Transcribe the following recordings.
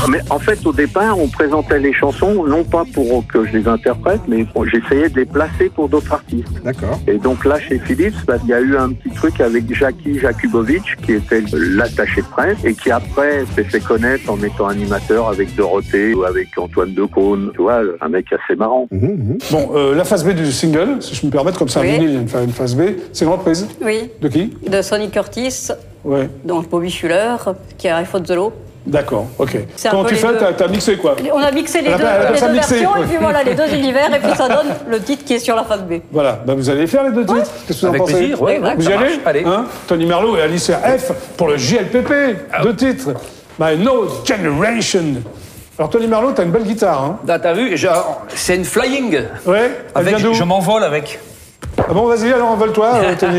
Mais en fait, au départ, on présentait les chansons, non pas pour que je les interprète, mais j'essayais de les placer pour d'autres artistes. D'accord. Et donc là, chez Philips, il y a eu un petit truc avec Jackie Jakubowicz, qui était l'attaché de presse, et qui après s'est fait connaître en étant animateur avec Dorothée ou avec Antoine Decaune. Tu vois, un mec assez marrant. Bon, la phase B du single, si je me permets, comme ça, Oui. il y a une phase B. C'est une reprise Oui. de qui? De Sonny Curtis, Ouais. donc Bobby Schuller, qui a iPhone Zolo. D'accord, ok. C'est un Comment peu tu les fais? deux. T'as mixé quoi? On a mixé les Elle deux, appelle ça mixer, versions, ouais. et puis voilà, les deux univers, et puis ça donne le titre qui est sur la phase B. Voilà, vous allez faire les deux titres. Qu'est-ce que vous en Avec pensez? plaisir, ouais, Exact. Vous y ça allez marche. Allez. Hein, Tony Marlowe et Alicia F pour le JLPP. Deux titres. My No Generation. Alors Tony Marlowe, t'as une belle guitare, hein? Là, t'as vu, c'est une flying. Ouais. Elle Avec, vient d'où? je m'envole avec. Ah bon, vas-y, alors envole-toi, Tony.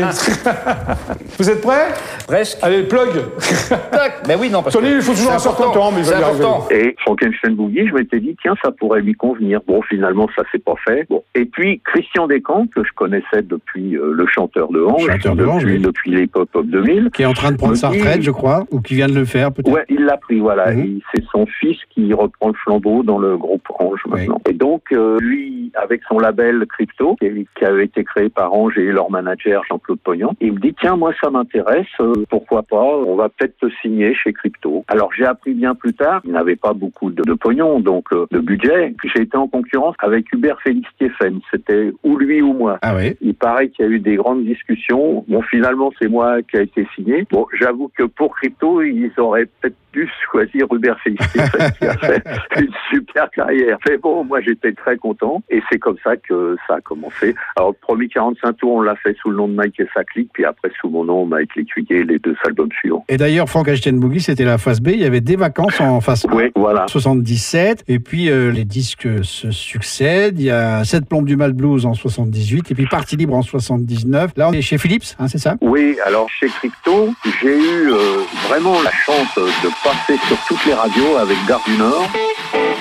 Vous êtes prêts? Presque. Allez, plug. Tac. Mais oui, non, parce Tony, que il faut toujours c'est un certain important. temps, mais il va C'est y arriver. important. Et Frankenstein Boogie, je m'étais dit, tiens, ça pourrait lui convenir. Bon, finalement, ça s'est pas fait. Bon. Et puis, Christian Descamps, que je connaissais depuis le chanteur de Ange, Chanteur de Ange, oui. depuis l'époque Pop 2000. Qui est en train de prendre sa Oui. retraite, je crois, ou qui vient de le faire, peut-être. Ouais, il l'a pris, voilà. Mhm. Et c'est son fils qui reprend le flambeau dans le groupe Ange maintenant. Et donc, lui, avec son label Crypto, qui avait été créé par Ange et leur manager Jean-Claude Pognon, il me dit, tiens, moi, ça m'intéresse, pourquoi pas, on va peut-être te signer chez Crypto. Alors, j'ai appris bien plus tard, il n'avait pas beaucoup de pognon, donc de budget. Puis j'ai été en concurrence avec Hubert Félix-Stéphane. C'était ou lui ou moi. Ah oui. Il paraît qu'il y a eu des grandes discussions. Bon, finalement, c'est moi qui a été signé. Bon, j'avoue que pour Crypto, ils auraient peut-être dû choisir Hubert Félix-Stéphane qui a fait une super carrière. Mais bon, moi, j'étais très content. Et c'est comme ça que ça a commencé. Alors, le premier 45 tours, on l'a fait sous le nom de Mike et sa clique. Puis après, sous mon nom, Mike Lécuyer, les deux albums suivants. Et d'ailleurs, Frankenstein Boogie, c'était la phase B. Il y avait Des vacances en face A. Oui, voilà. 77. Et puis, les disques se succèdent. Il y a 7 plombes du Mal Blues en 78. Et puis, Partie libre en 79. Là, on est chez Philips, hein, c'est ça? Oui, alors chez Crypto, j'ai eu vraiment la chance de passer sur toutes les radios avec Gare du Nord.